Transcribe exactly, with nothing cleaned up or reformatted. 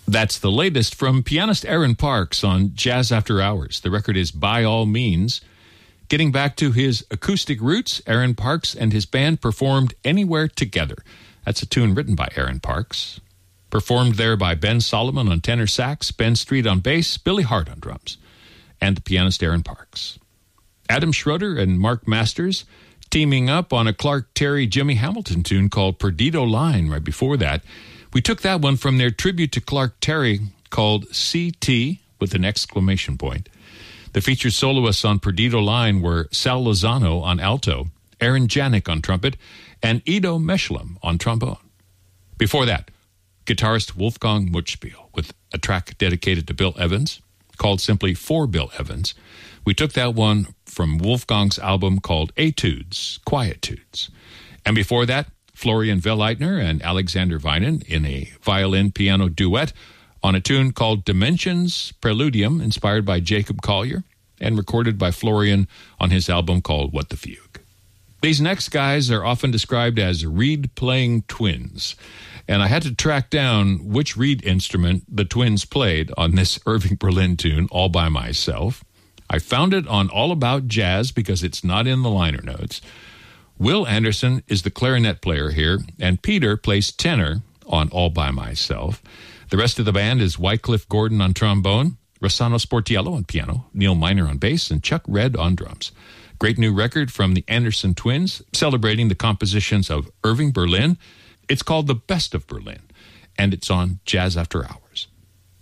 That's the latest from pianist Aaron Parks on Jazz After Hours. The record is By All Means. Getting back to his acoustic roots, Aaron Parks and his band performed Anywhere Together. That's a tune written by Aaron Parks. Performed there by Ben Solomon on tenor sax, Ben Street on bass, Billy Hart on drums, and the pianist Aaron Parks. Adam Schroeder and Mark Masters teaming up on a Clark Terry Jimmy Hamilton tune called Perdido Line right before that. We took that one from their tribute to Clark Terry called C T with an exclamation point. The featured soloists on Perdido Line were Sal Lozano on alto, Aaron Janik on trumpet, and Ido Meshlam on trombone. Before that, guitarist Wolfgang Mutschspiel with a track dedicated to Bill Evans called simply For Bill Evans. We took that one from Wolfgang's album called Etudes, Quietudes. And before that, Florian Velleitner and Alexander Weinen in a violin-piano duet on a tune called Dimensions Preludium, inspired by Jacob Collier, and recorded by Florian on his album called What the Fugue. These next guys are often described as reed-playing twins, and I had to track down which reed instrument the twins played on this Irving Berlin tune all by myself. I found it on All About Jazz because it's not in the liner notes. Will Anderson is the clarinet player here, and Peter plays tenor on All By Myself. The rest of the band is Wycliffe Gordon on trombone, Rossano Sportiello on piano, Neil Miner on bass, and Chuck Redd on drums. Great new record from the Anderson twins, celebrating the compositions of Irving Berlin. It's called The Best of Berlin, and it's on Jazz After Hours.